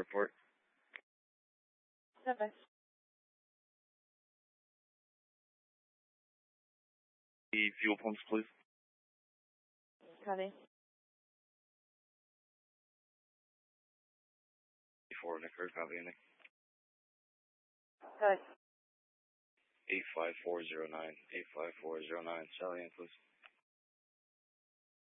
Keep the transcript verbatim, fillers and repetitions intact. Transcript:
Report. Okay. The fuel pumps, please. Copy. Before Nicker, copy, Nick. Copy. eight five four zero nine, eight five four zero nine, Sally Ann, please.